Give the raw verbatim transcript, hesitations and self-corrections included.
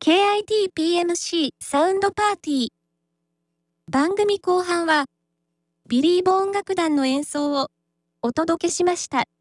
ケーアイティーピーエムシー サウンドパーティー。番組後半は、ビリーボ音楽団の演奏をお届けしました。